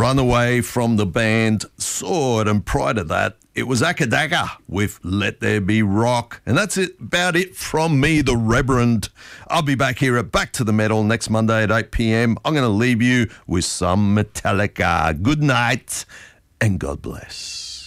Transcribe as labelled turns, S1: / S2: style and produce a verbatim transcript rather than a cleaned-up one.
S1: Runaway from the band Sword, and prior to that, it was Akadaka with Let There Be Rock. And that's it, about it from me, the Reverend. I'll be back here at Back to the Metal next Monday at eight p.m. I'm going to leave you with some Metallica. Good night and God bless.